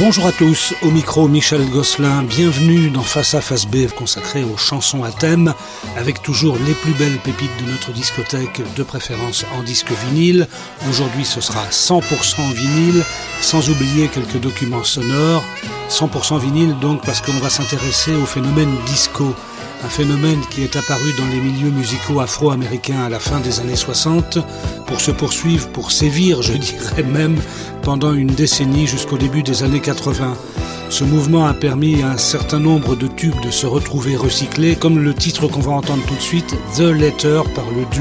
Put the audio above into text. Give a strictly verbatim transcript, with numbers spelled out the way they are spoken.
Bonjour à tous, au micro Michel Gosselin, bienvenue dans Face A Face B consacré aux chansons à thème, avec toujours les plus belles pépites de notre discothèque, de préférence en disque vinyle. Aujourd'hui ce sera cent pour cent vinyle, sans oublier quelques documents sonores. cent pour cent vinyle donc parce qu'on va s'intéresser au phénomène disco. Un phénomène qui est apparu dans les milieux musicaux afro-américains à la fin des années soixante, pour se poursuivre, pour sévir, je dirais même, pendant une décennie jusqu'au début des années quatre-vingts. Ce mouvement a permis à un certain nombre de tubes de se retrouver recyclés, comme le titre qu'on va entendre tout de suite, The Letter, par le duo